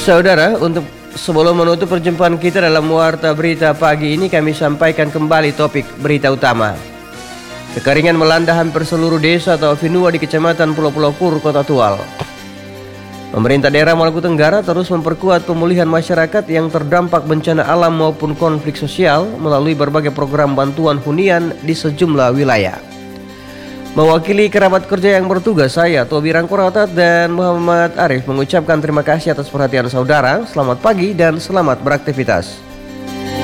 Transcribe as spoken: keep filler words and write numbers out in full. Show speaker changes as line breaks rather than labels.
Saudara, untuk sebelum menutup perjumpaan kita dalam Warta Berita pagi ini, kami sampaikan kembali topik berita utama. Kekeringan melanda hampir seluruh desa atau Vinua di Kecamatan Pulau Pulau Kur, Kota Tual. Pemerintah daerah Maluku Tenggara terus memperkuat pemulihan masyarakat yang terdampak bencana alam maupun konflik sosial melalui berbagai program bantuan hunian di sejumlah wilayah. Mewakili kerabat kerja yang bertugas, saya Tobi Rangkoratat dan Muhammad Arif mengucapkan terima kasih atas perhatian saudara. Selamat pagi dan selamat beraktivitas.